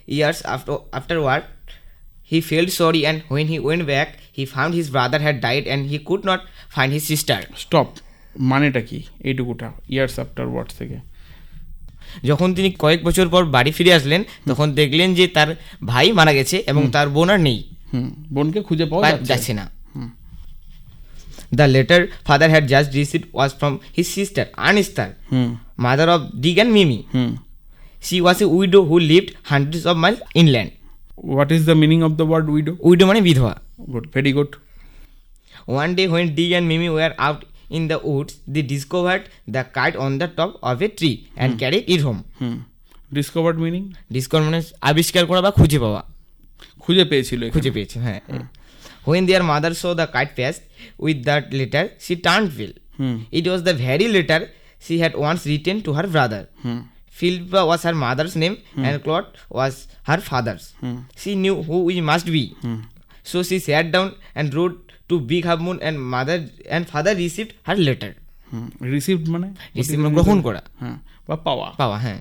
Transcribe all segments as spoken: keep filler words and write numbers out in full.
years after afterward, he felt sorry, and when he went back, he found his brother had died and he could not find his sister. Stop, মানেটা কি এইটুকুটা years after ওয়ার্ডস থেকে? যখন তিনি কয়েক বছর পর বাড়ি ফিরে আসলেন তখন দেখলেন যে তার ভাই মারা গেছে এবং তার বোন আর নেই, বোনকে খুঁজে পাওয়া যাচ্ছে না। The letter father had just received was from his sister Anistar, mother of Dig and Mimi. She was a widow who lived hundreds of miles inland. What is the meaning of the word widow? Widow মানে বিধবা। Good, very good. One day when Dig and Mimi were out in the woods, they discovered the kite on the top of a tree and hmm. carried it home. Hmm. Discovered meaning? Discovered মানে আবিষ্কার করা বা খুঁজে পাওয়া। খুঁজে পেয়েছিল, খুঁজে পেয়েছে, হ্যাঁ। When their mother saw the kite pass with that letter, she turned pale. Hmm. It was the very letter she had once written to her brother. Hmm. Philippa was her mother's name hmm. and Claude was her father's. Hmm. She knew who we must be. Hmm. So she sat down and wrote to Big Half Moon, and mother and father received her letter. Hmm. Received মানে? Received মানে গ্রহণ করা। হ্যাঁ, বা পাওয়া। পাওয়া, হ্যাঁ।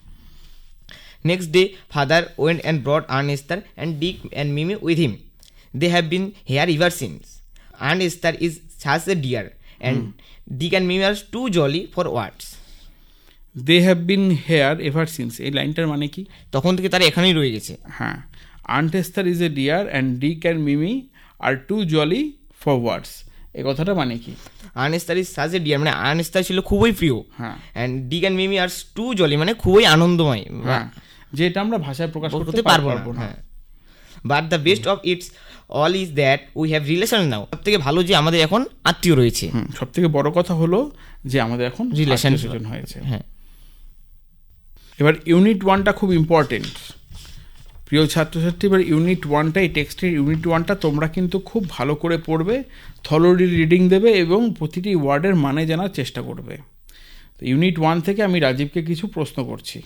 Next day, father went and brought Aunt Esther and Dick and Mimi with him. They have been here ever since. Aunt Esther is such a dear, and hmm. Dick and Mimi are too jolly for words. They have been here ever since. এই লাইনটার মানে কি? তখন থেকে তারা এখানেই রয়ে গেছে। হ্যাঁ, Aunt Esther is a dear and Dick and Mimi are too jolly for words. এই কথাটা মানে কি? Aunt Esther is such a dear মানে Aunt Esther ছিল খুবই প্রিয়, হ্যাঁ, and Dick and Mimi are too jolly মানে খুবই আনন্দময়, হ্যাঁ, যেটা আমরা ভাষায় প্রকাশ করতে পারবো না। হ্যাঁ, but the best of it all is that we have relations now. সবথেকে ভালো যে আমাদের এখন আত্মীয় রয়েছে। সবথেকে বড় কথা হলো যে আমাদের এখন রিলেশন হয়েছে। হ্যাঁ, এবার ইউনিট ওয়ানটা খুব ইম্পর্টেন্ট প্রিয় ছাত্রছাত্রী। এবার ইউনিট ওয়ানটা, এই টেক্সটের ইউনিট ওয়ানটা তোমরা কিন্তু খুব ভালো করে পড়বে, থরলি রিডিং দেবে এবং প্রতিটি ওয়ার্ডের মানে জানার চেষ্টা করবে। তো ইউনিট ওয়ান থেকে আমি রাজীবকে কিছু প্রশ্ন করছি।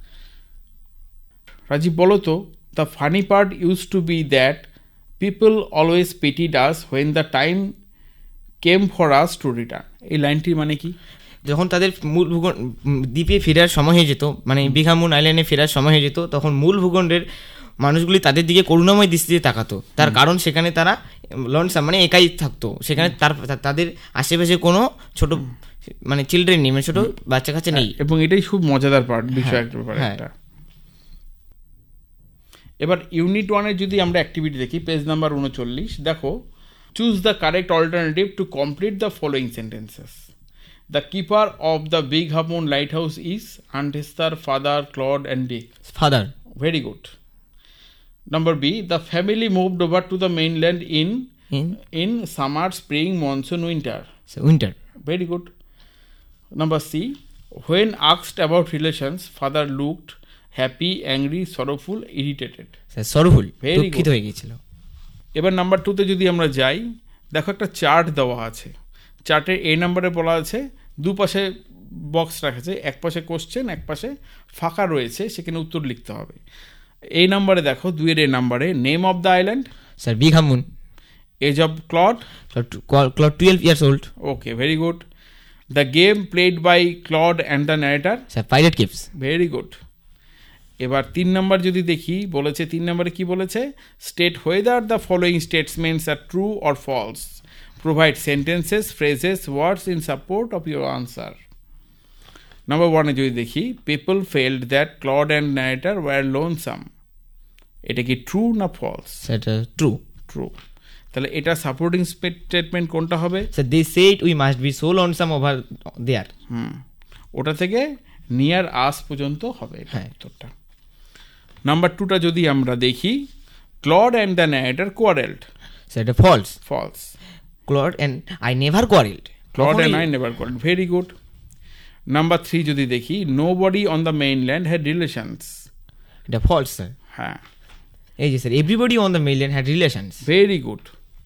রাজীব বলো তো, the funny part use to B that people always pitied us when the time came for us to return. এই লাইনটির মানে কি? যখন তাদের মূল ভূখণ্ড দ্বীপে ফেরার সময় হয়ে যেত, মানে বিগ হাফ মুন আইল্যান্ডে ফেরার সময় হয়ে যেত, তখন মূল ভূখণ্ডের মানুষগুলি তাদের দিকে করুণাময় দৃষ্টিতে তাকাতো। তার কারণ সেখানে তারা লনসাম মানে একাই থাকতো, সেখানে তার তাদের আশেপাশে কোনো ছোট মানে চিলড্রেন নেই, মানে ছোট বাচ্চা কাচ্চা নেই। এবং এটাই খুব মজাদার পার্ট, বিষয় একটা ব্যাপার এটা। এবার ইউনিট ওয়ানের যদি আমরা অ্যাক্টিভিটি দেখি, পেজ নাম্বার উনচল্লিশ, দেখো, choose the correct alternative to complete the following sentences. The keeper of the Big Half Moon Lighthouse is Aunt Esther, father, Claude and Dick. Father. Very good. Number B, the family moved over to the mainland in in, in summer, spring, monsoon, winter. So winter. Very good. Number C, when asked about relations, father looked happy, angry, sorrowful, irritated. So sorrowful. Very good. হয়ে গিয়েছিল। এবার number two তে যদি আমরা যাই, দেখো একটা chart দেওয়া আছে। চার্টের এই নাম্বারে বলা আছে, দুপাশে বক্স রাখেছে, এক পাশে কোশ্চেন, এক পাশে ফাঁকা রয়েছে, সেখানে উত্তর লিখতে হবে। এই নাম্বারে দেখো, দুইয়ের এই নাম্বারে, name of the island, sir big half moon. Age of clod, clod twelve years old. Okay, very good. The game played by Claude and the narrator, sir pirate caves. Very good. এবার তিন number যদি দেখি, বলেছে তিন নাম্বারে কি বলেছে, state whether the following statements are true or false, provide sentences, phrases, words in support of your answer. Number one এ যদি দেখি, people felt that Claude and narrator were lonesome. এটা কি ট্রু না ফলস? সেটা ট্রু। ট্রু। তাহলে এটা supporting statement কোনটা হবে? So they said we must be so lonesome over there. হুম, ওটা থেকে নিয়ার আস পর্যন্ত হবে এটা উত্তরটা। নাম্বার টুটা যদি আমরা দেখি, Claude and the narrator quarreled. সেটা false. False. Claude and I never quarreled. Claude and I never quarreled. Very good. Number three যদি দেখি, nobody on the mainland had relations. এটা false sir. হ্যাঁ, এই যে sir, everybody on the mainland had relations. Very good.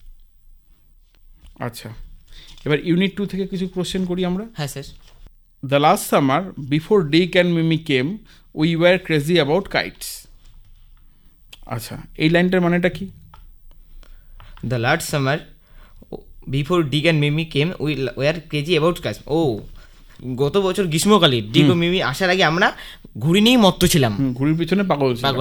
আচ্ছা, এবার unit two থেকে কিছু কোশ্চেন করি আমরা। হ্যাঁ sir. The last summer before Dick and Mimi came, we were crazy about kites. আচ্ছা, এই লাইনটার মানেটা কি? The last summer before Dick and Mimi came, we were crazy about kites. ও, গত বছর গ্রীষ্মকালে ডিক ও মিমি আসার আগে আমরা ঘুড়ি নিয়েই মত্ত ছিলাম, ঘুড়ির পিছনে পাগল ছিলাম।